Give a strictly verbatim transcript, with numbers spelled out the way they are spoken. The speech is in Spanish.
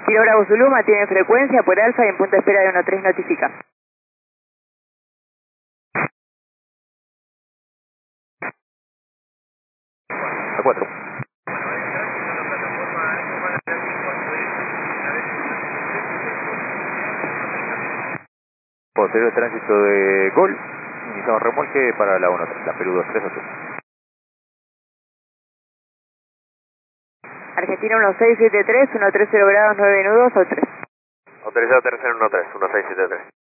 Kilo Bravo Zulu mantiene frecuencia por Alfa y en punto de espera de uno tres notifica. A cuatro. Posterior tránsito de Gol, iniciamos remolque para la uno tres, la Perú dos tres ocho. Argentina uno seis siete tres, uno tres cero grados, nueve nudos, o tres. Autorizado tercero uno tres, uno seis siete tres.